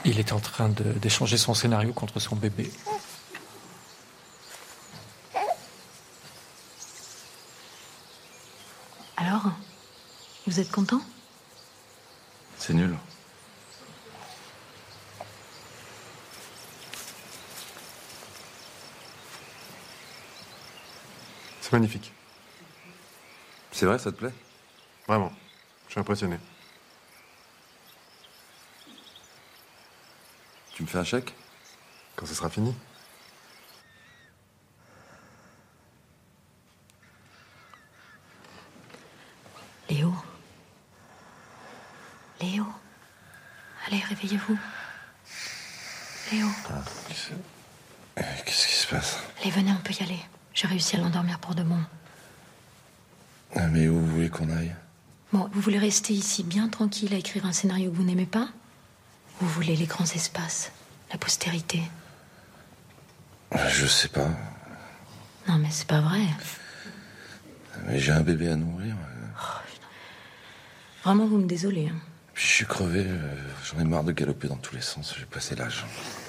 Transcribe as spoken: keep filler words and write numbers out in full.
Il est en train de- d'échanger son scénario contre son bébé. Alors, vous êtes content? C'est nul. C'est magnifique. C'est vrai, ça te plaît? Vraiment. Je suis impressionné. Tu me fais un chèque? Quand ce sera fini. Léo. Léo. Allez, réveillez-vous. Léo. Ah, qu'est-ce qui se passe? Allez, venez, on peut y aller. J'ai réussi à l'endormir pour de bon. Ah, mais où vous voulez qu'on aille? Bon, vous voulez rester ici bien tranquille à écrire un scénario que vous n'aimez pas? Ou vous voulez les grands espaces, la postérité? Je sais pas. Non, mais c'est pas vrai. Mais j'ai un bébé à nourrir. Vraiment, vous me désolez. Hein. Puis je suis crevé. euh, J'en ai marre de galoper dans tous les sens. J'ai passé l'âge.